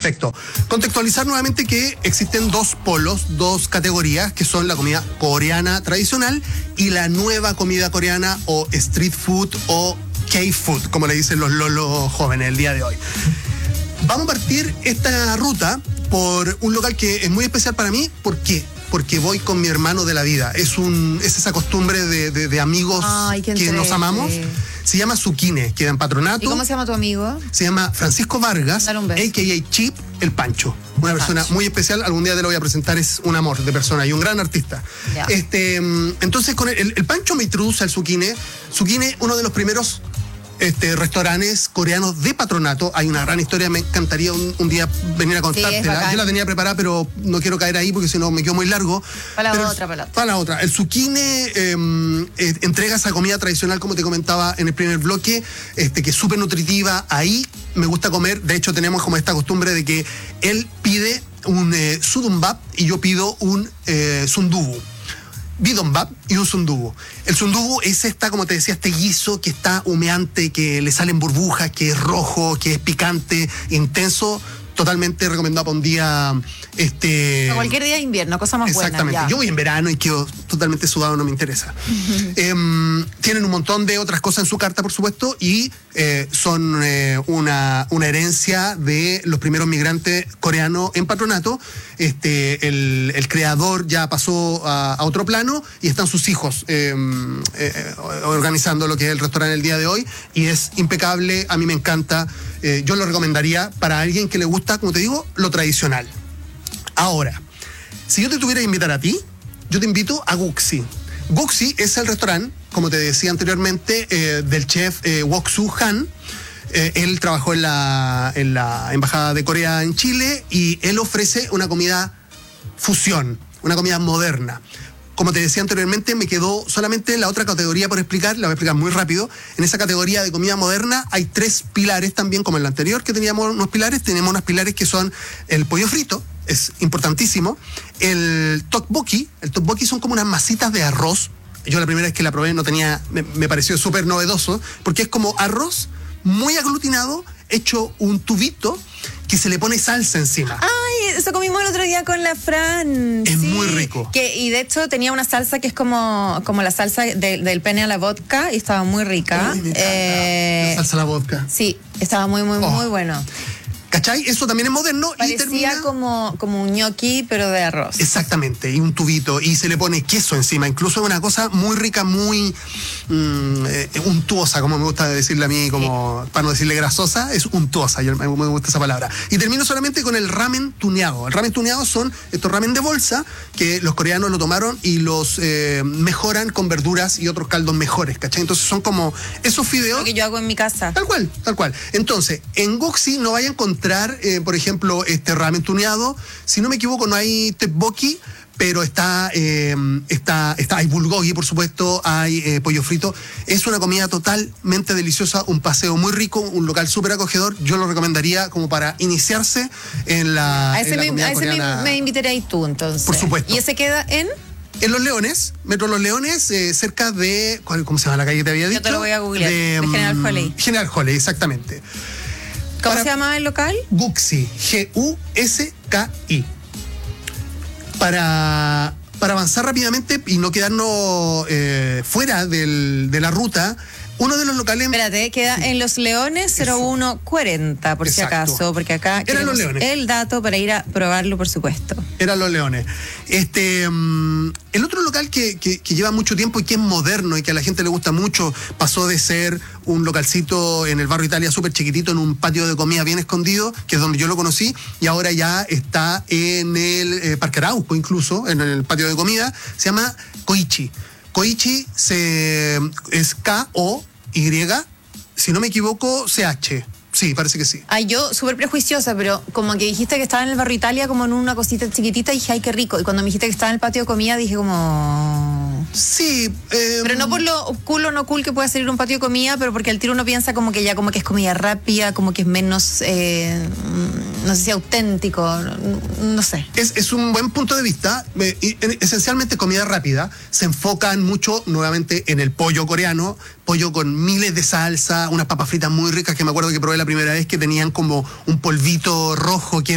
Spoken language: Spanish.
Perfecto. Contextualizar nuevamente que existen dos polos, dos categorías, que son la comida coreana tradicional y la nueva comida coreana o street food o K-food, como le dicen los lolos jóvenes el día de hoy. Vamos a partir esta ruta por un local que es muy especial para mí. ¿Por qué? Porque voy con mi hermano de la vida. Es esa costumbre de amigos que nos amamos. Se llama Zucchine, queda en Patronato. ¿Y cómo se llama tu amigo? Se llama Francisco Vargas, a.k.a. Chip, el Pancho. Una persona muy especial, algún día te lo voy a presentar, es un amor de persona y un gran artista. Entonces, con el Pancho me introduce al Zucchine. Zucchine, uno de los primeros restaurantes coreanos de Patronato. Hay una gran historia, me encantaría un día venir a contártela. Yo la tenía preparada, pero no quiero caer ahí porque si no me quedo muy largo. Para la otra. El Zucchine entrega esa comida tradicional, como te comentaba en el primer bloque, que es súper nutritiva. Ahí me gusta comer. De hecho, tenemos como esta costumbre de que él pide un sudumbap y yo pido un sundubu. Bidombap y un sundubu. El sundubu es como te decía, este guiso que está humeante, que le salen burbujas, que es rojo, que es picante, intenso, totalmente recomendado para un día... cualquier día de invierno, cosa más buena. Exactamente. Yo voy en verano y quedo totalmente sudado, no me interesa. Tienen un montón de otras cosas en su carta, por supuesto, y son una herencia de los primeros migrantes coreanos en Patronato. El creador ya pasó a otro plano y están sus hijos organizando lo que es el restaurante el día de hoy, y es impecable, a mí me encanta. Yo lo recomendaría para alguien que le gusta, como te digo, lo tradicional. Ahora, si yo te tuviera que invitar a ti, yo te invito a Guxi. Guxi es el restaurante, como te decía anteriormente, del chef Wok-Soo Han. Él trabajó en la Embajada de Corea en Chile y él ofrece una comida fusión, una comida moderna. Como te decía anteriormente, me quedó solamente la otra categoría por explicar, la voy a explicar muy rápido. En esa categoría de comida moderna hay 3 pilares también, como en la anterior que teníamos unos pilares. Tenemos unos pilares que son el pollo frito, es importantísimo. El tteokbokki son como unas masitas de arroz. Yo la primera vez que la probé me pareció súper novedoso, porque es como arroz muy aglutinado, hecho un tubito que se le pone salsa encima. Ay, eso comimos el otro día con la Fran. Es muy rico. Y de hecho tenía una salsa que es como la salsa del pene a la vodka y estaba muy rica. Ay, me encanta. La salsa a la vodka. Sí, estaba muy bueno. ¿Cachai? Eso también es moderno. Parecía como un gnocchi, pero de arroz. Exactamente, y un tubito, y se le pone queso encima. Incluso es una cosa muy rica, muy untuosa, como me gusta decirle a mí, para no decirle grasosa, es untuosa, me gusta esa palabra. Y termino solamente con el ramen tuneado. El ramen tuneado son estos ramen de bolsa que los coreanos lo tomaron y los mejoran con verduras y otros caldos mejores, ¿cachai? Entonces son como esos fideos. Lo que yo hago en mi casa. Tal cual. Entonces, en Guxi no vayan a encontrar, por ejemplo, este ramen tuneado. Si no me equivoco, no hay tteokbokki, pero hay bulgogi, por supuesto, hay pollo frito. Es una comida totalmente deliciosa, un paseo muy rico, un local súper acogedor. Yo lo recomendaría como para iniciarse en la comida coreana. Me invitarías tú, entonces. Por supuesto. ¿Y ese queda en? En Los Leones, Metro Los Leones, cerca de... ¿Cómo se llama la calle que te había dicho? Yo te lo voy a googlear. De General Holley. General Holley, exactamente. ¿Cómo se llama el local? Guxi, Guski. Para avanzar rápidamente y no quedarnos fuera de la ruta, uno de los locales... Espérate, queda en Los Leones 0140, por si acaso, porque acá Eran Los Leones. El dato para ir a probarlo, por supuesto. Eran Los Leones. El otro local que lleva mucho tiempo y que es moderno y que a la gente le gusta mucho, pasó de ser un localcito en el barrio Italia súper chiquitito, en un patio de comida bien escondido, que es donde yo lo conocí, y ahora ya está en el Parque Arauco, incluso, en el patio de comida. Se llama Koichi. Koichi es K-O-Y, si no me equivoco, C-H. Sí, parece que sí. Ay, yo súper prejuiciosa, pero como que dijiste que estaba en el barrio Italia, como en una cosita chiquitita, dije, ay, qué rico. Y cuando me dijiste que estaba en el patio de comida, dije como... Sí. Pero no por lo cool o no cool que pueda salir un patio de comida, pero porque al tiro uno piensa como que es comida rápida, como que es menos, no sé si auténtico, no sé. Es un buen punto de vista. Esencialmente comida rápida. Se enfocan mucho, nuevamente, en el pollo coreano. Pollo con miles de salsa, unas papas fritas muy ricas que me acuerdo que probé la primera vez, que tenían como un polvito rojo que